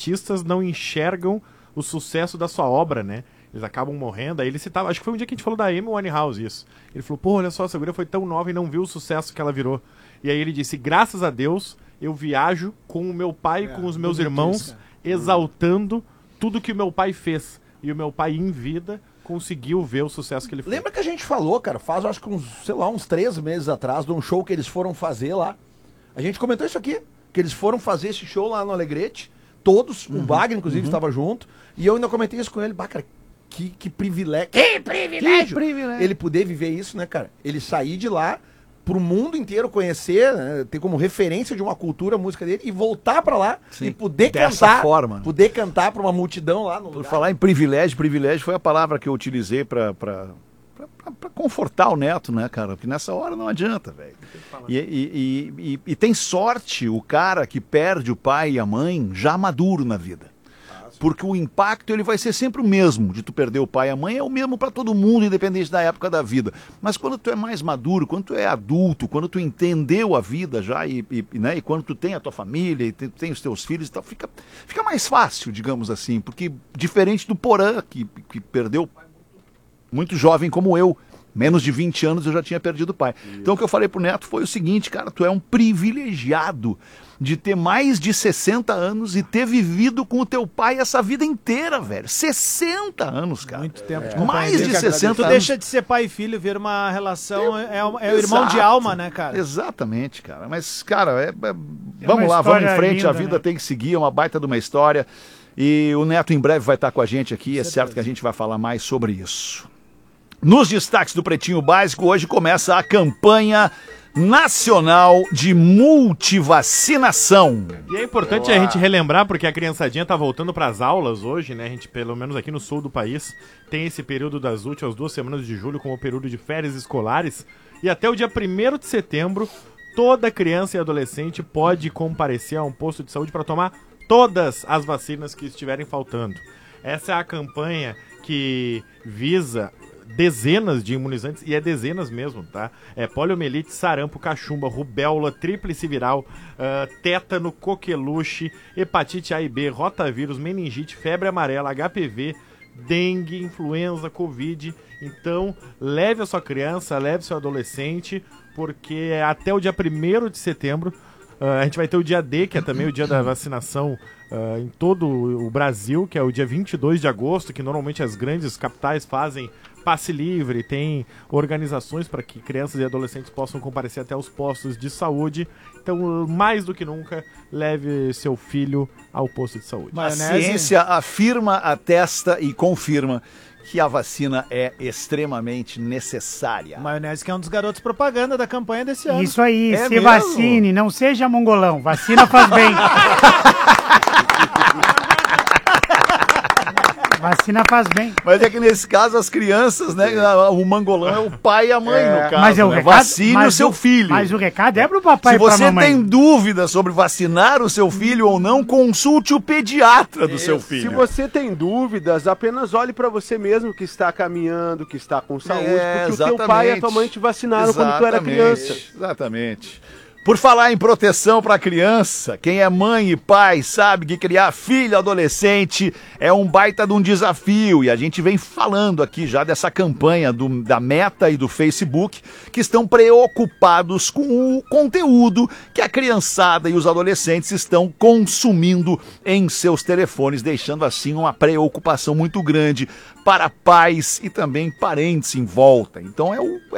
artistas não enxergam o sucesso da sua obra, né? Eles acabam morrendo. Aí ele citava, acho que foi um dia que a gente falou da Amy Winehouse isso. Ele falou, pô, olha só, essa guria foi tão nova e não viu o sucesso que ela virou. E aí ele disse, graças a Deus, eu viajo com o meu pai e com os meus irmãos, exaltando tudo que o meu pai fez. E o meu pai, em vida, conseguiu ver o sucesso que ele fez. Lembra que a gente falou, cara, faz acho que uns 3 meses atrás, de um show que eles foram fazer lá. A gente comentou isso aqui, que eles foram fazer esse show lá no Alegrete, todos, o Wagner, inclusive, estava junto, e eu ainda comentei isso com ele, cara, que privilégio. Que privilégio! Ele poder viver isso, né, cara? Ele sair de lá pro mundo inteiro conhecer, né, ter como referência de uma cultura a música dele e voltar pra lá e poder cantar. Forma. Poder cantar pra uma multidão lá no Por lugar. falar em privilégio foi a palavra que eu utilizei pra confortar o Neto, né, cara? Porque nessa hora não adianta, velho. E tem sorte o cara que perde o pai e a mãe já maduro na vida. Porque o impacto ele vai ser sempre o mesmo de tu perder o pai e a mãe, é o mesmo para todo mundo, independente da época da vida. Mas quando tu é mais maduro, quando tu é adulto, quando tu entendeu a vida já né, e quando tu tem a tua família e tem os teus filhos, então fica mais fácil, digamos assim. Porque diferente do Porã, que perdeu o pai muito jovem como eu, menos de 20 anos eu já tinha perdido o pai. Então o que eu falei pro Neto foi o seguinte, cara, tu é um privilegiado de ter mais de 60 anos e ter vivido com o teu pai essa vida inteira, velho. 60 anos, cara. Muito tempo de mais de 60 tu anos. deixa de ser pai e filho, vira uma relação, é o irmão de alma, né, cara? Exatamente, cara. Mas, cara, vamos lá, vamos em frente, linda, a vida tem que seguir, é uma baita de uma história. E o Neto em breve vai estar com a gente aqui, é certo que a gente vai falar mais sobre isso. Nos destaques do Pretinho Básico, hoje começa a campanha nacional de multivacinação. E é importante a gente relembrar, porque a criançadinha tá voltando para as aulas hoje, né? A gente, pelo menos aqui no sul do país, tem esse período das últimas 2 semanas de julho como período de férias escolares. E até o dia 1º de setembro, toda criança e adolescente pode comparecer a um posto de saúde para tomar todas as vacinas que estiverem faltando. Essa é a campanha que visa dezenas de imunizantes, e é dezenas mesmo, tá? É poliomielite, sarampo, cachumba, rubéola, tríplice viral, tétano, coqueluche, hepatite A e B, rotavírus, meningite, febre amarela, HPV, dengue, influenza, covid. Então, leve a sua criança, leve seu adolescente, porque até o dia 1º de setembro, a gente vai ter o dia D, que é também o dia da vacinação em todo o Brasil, que é o dia 22 de agosto, que normalmente as grandes capitais fazem passe livre, tem organizações para que crianças e adolescentes possam comparecer até os postos de saúde. Então, mais do que nunca, leve seu filho ao posto de saúde. A ciência afirma, atesta e confirma que a vacina é extremamente necessária. Maionese que é um dos garotos propaganda da campanha desse ano. Isso aí, É se mesmo? vacine, não seja mongolão, vacina faz bem. Vacina faz bem. Mas é que nesse caso as crianças, né? O mangolão é o pai e a mãe, no caso. Mas é o né? recado, Vacine o seu filho. Mas o recado é pro papai Se e pra você mamãe. tem dúvida sobre vacinar o seu filho ou não, consulte o pediatra do seu filho. Se você tem dúvidas, apenas olhe pra você mesmo que está caminhando, que está com saúde, porque o teu pai e a tua mãe te vacinaram quando tu era criança. Exatamente. Por falar em proteção para criança, quem é mãe e pai sabe que criar filho adolescente é um baita de um desafio, e a gente vem falando aqui já dessa campanha da Meta e do Facebook, que estão preocupados com o conteúdo que a criançada e os adolescentes estão consumindo em seus telefones, deixando assim uma preocupação muito grande para pais e também parentes em volta. Então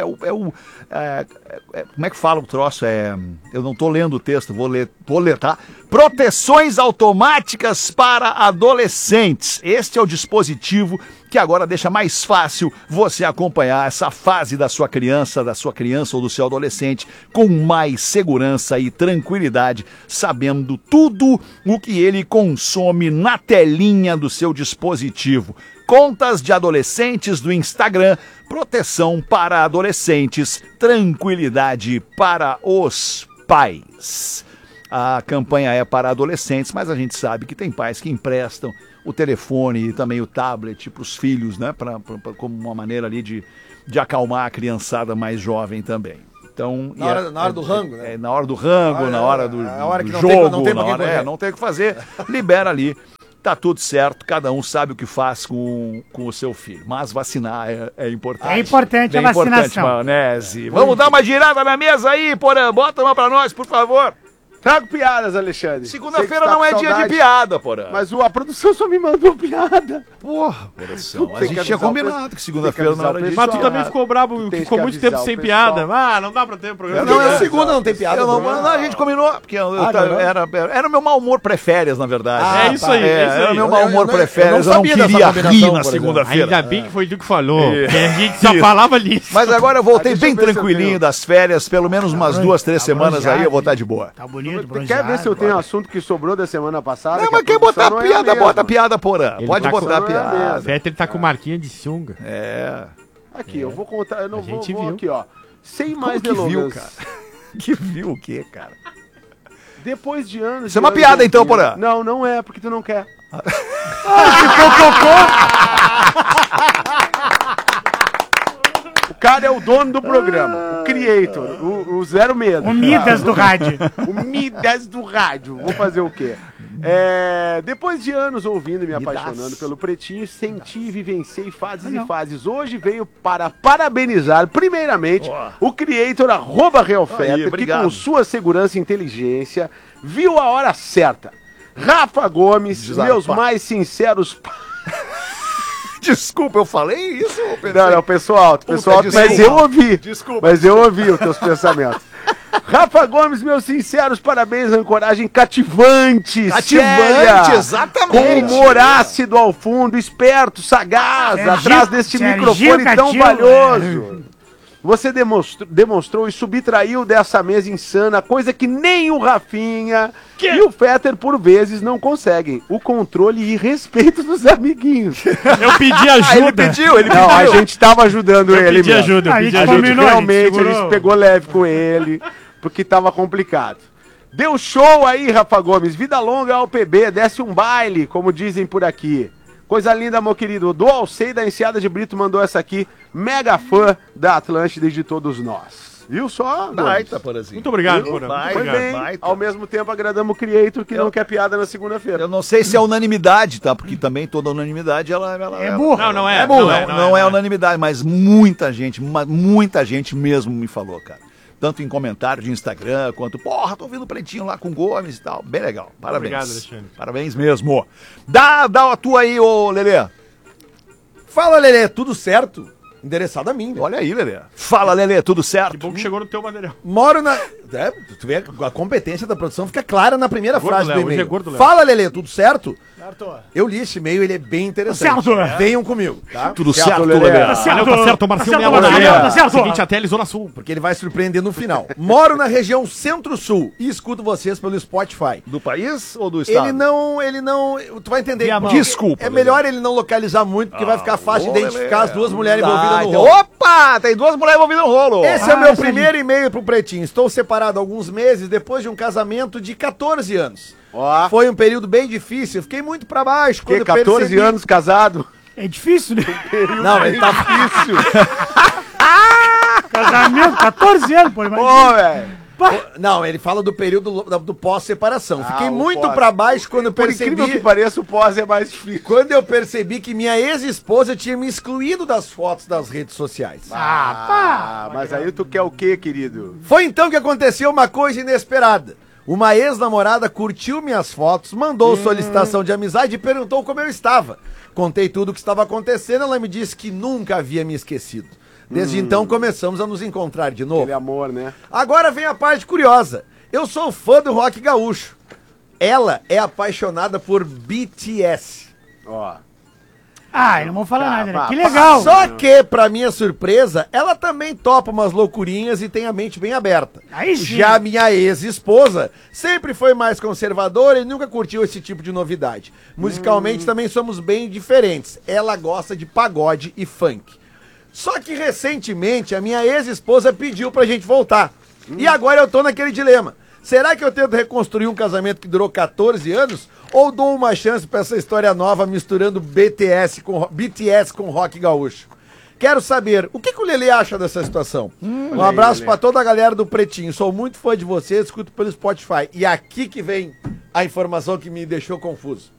como é que fala o troço? Eu não tô lendo o texto, vou ler, tá? Proteções automáticas para adolescentes. Este é o dispositivo que agora deixa mais fácil você acompanhar essa fase da sua criança ou do seu adolescente com mais segurança e tranquilidade, sabendo tudo o que ele consome na telinha do seu dispositivo. Contas de adolescentes do Instagram, proteção para adolescentes, tranquilidade para os pais. A campanha é para adolescentes, mas a gente sabe que tem pais que emprestam o telefone e também o tablet para os filhos, né? Como uma maneira ali de acalmar a criançada mais jovem também. Então, na hora do rango, né? Na hora do rango, na hora do que jogo, não tem não tem o que fazer, libera ali tá tudo certo, cada um sabe o que faz com o seu filho. Mas vacinar é importante. É importante Bem a vacinação. importante, maionese. Vamos dar uma girada na mesa aí, Porã. Bota uma pra nós, por favor. Trago piadas, Alexandre. Segunda-feira Sei que tá não é com dia de saudade, piada, Porã. Mas a produção só me mandou piada. Porra, coração. Tem A que gente tinha avisar o combinado pessoal. que segunda-feira Tem que não era avisar o dia Mas de tu pessoal. também ficou brabo, Tem ficou que muito tempo avisar sem o pessoal. piada. Ah, não dá pra ter programa. Não, é É, a segunda, não tem piada. Eu não, Bruno. não, a gente combinou, porque combinou? era o meu mau humor pré-férias, na verdade. É isso aí, é isso aí. Era o meu mau humor Eu não pré-férias, eu não sabia dessa queria combinação, rir por na exemplo. segunda-feira. Ainda bem que foi tu que falou. É. Que a gente só Isso. falava nisso. Mas agora eu voltei Deixa eu bem ver se eu tranquilinho tenho. das férias, pelo menos umas 2, 3 semanas aí eu vou estar de boa. Tá bonito, Tu bronzeado. quer ver se eu tenho assunto que sobrou da semana passada? Não, Que a mas quem produção botar não é a piada, mesma. bota piada, Porã. Ele Pode tá botar com- piada. Peter tá com marquinha de sunga. É. Aqui, eu vou contar, eu não A vou, gente vou viu. aqui, ó. Sem mais Como que viu, delongas. cara? Que viu o quê, cara? Depois de anos. Isso é de uma anos piada, então, ouvindo- Porã? Não, não é, porque tu não quer. O cara é o dono do programa, o creator, o zero medo. O Midas do rádio. O Midas do rádio. Vou fazer o quê? Depois de anos ouvindo e me apaixonando pelo Pretinho, senti e vivenciei fases e fases. Hoje venho para parabenizar, primeiramente, o creator @RealFetter, Aí, que obrigado. com sua segurança e inteligência viu a hora certa. Rafa Gomes, Desarpar. meus mais sinceros... Desculpa, eu falei isso? Ou pensei? Não, pessoal alto, pessoal alto, mas eu ouvi. Desculpa. Mas eu ouvi os teus pensamentos. Rafa Gomes, meus sinceros parabéns, ancoragem cativante, Cativante, séria, exatamente. com humor ácido ao fundo, esperto, sagaz, Serginho- atrás deste Serginho microfone tão Cativo, valioso. Você demonstrou e subtraiu dessa mesa insana, coisa que nem o Rafinha e o Fetter, por vezes, não conseguem. O controle e respeito dos amiguinhos. Eu pedi Ah, ele ajuda. pediu, ele Não, pediu. a gente tava ajudando Eu ele pedi mesmo. ajuda, eu A pedi gente A ajuda. gente combinou, realmente segurou. a gente pegou leve com ele, porque tava complicado. Deu show aí, Rafa Gomes. Vida longa ao PB, desce um baile, como dizem por aqui. Coisa linda, meu querido. Do Alcei da Enseada de Brito mandou essa aqui. Mega fã da Atlântida e de todos nós. Viu só? Gomes? Baita, Porazinho. Muito obrigado, Viu? Porã. Baita, Foi Muito bem. baita. Ao mesmo tempo agradamos o Creator que não quer piada na segunda-feira. Eu não sei se é unanimidade, tá? Porque também toda unanimidade ela É burro. Não, não é. É burro. Não é. Unanimidade, mas muita gente mesmo me falou, cara. Tanto em comentário de Instagram, quanto, porra, tô ouvindo o Pretinho lá com o Gomes e tal. Bem legal. Parabéns. Obrigado, Alexandre. Parabéns mesmo. Dá a tua aí, ô Lelê. Fala, Lelê, tudo certo? Endereçado a mim, né? Olha aí, Lelê. Fala, Lelê, tudo certo? Que bom que chegou no teu material. Moro na... tu vê, a competência da produção fica clara na primeira Gordo frase Léo, do hoje é e-mail. gordo Léo. Fala, Lelê, tudo certo? Certo. Eu li esse e-mail, ele é bem interessante. Certo. Venham comigo, tá? Tudo certo, Lelê. Lelê. Valeu, tá certo, o Marcinho Tá certo, Melo na Marcinho, área. tá certo. Seguinte, até Zona Sul. Porque ele vai surpreender no final. Moro na região Centro-Sul e escuto vocês pelo Spotify. Do país ou do estado? Ele não, tu vai entender. Via mão. Desculpa, É Lelê. melhor ele não localizar muito, porque vai ficar fácil Ô, identificar Lelê. as duas mulheres Tá, envolvidas no então- rolo. Opa, tem duas mulheres envolvidas no rolo. Esse é o meu essa primeiro e-mail pro Pretinho. Estou separado há alguns meses depois de um casamento de 14 anos. Ó, Foi um período bem difícil, fiquei muito pra baixo que quando 14 percebi... anos casado. É difícil, né? Não, ele tá Difícil. Casamento, 14 anos, pô. Imagina. Pô, velho. Não, ele fala do período do pós-separação. Fiquei o muito pós. pra baixo quando eu Por incrível que percebi... pareça, o pós é mais difícil. Quando eu percebi que minha ex-esposa tinha me excluído das fotos das redes sociais. Ah, mas aí tu quer o quê, querido? Foi então que aconteceu uma coisa inesperada. Uma ex-namorada curtiu minhas fotos, mandou solicitação de amizade e perguntou como eu estava. Contei tudo o que estava acontecendo, ela me disse que nunca havia me esquecido. Desde então começamos a nos encontrar de novo. Aquele amor, né? Agora vem a parte curiosa. Eu sou fã do rock gaúcho. Ela é apaixonada por BTS. Ó. Ah, eu não vou falar nada, né? pá, Que pá. legal. Só que, pra minha surpresa, ela também topa umas loucurinhas e tem a mente bem aberta. Aí sim. Já minha ex-esposa sempre foi mais conservadora e nunca curtiu esse tipo de novidade. Musicalmente também somos bem diferentes. Ela gosta de pagode e funk. Só que recentemente a minha ex-esposa pediu pra gente voltar. E agora eu tô naquele dilema. Será que eu tento reconstruir um casamento que durou 14 anos? Ou dou uma chance pra essa história nova misturando BTS com rock gaúcho? Quero saber, o que o Lelê acha dessa situação? Um abraço pra toda a galera do Pretinho. Sou muito fã de vocês, escuto pelo Spotify. E aqui que vem a informação que me deixou confuso.